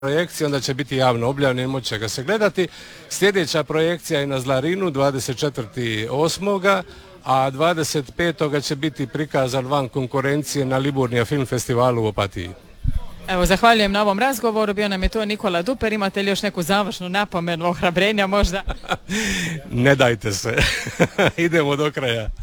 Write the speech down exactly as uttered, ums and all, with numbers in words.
projekcije, onda će biti javno objavljen, moći će ga se gledati. Sljedeća projekcija je na Zlarinu dvadeset četvrtog osmog a dvadeset petog će biti prikazan van konkurencije na Liburnija film festivalu u Opatiji. Evo, zahvaljujem na ovom razgovoru, bio nam je to Nikola Duper. Imate li još neku završnu napomenu, ohrabrenja možda? Ne dajte se, idemo do kraja.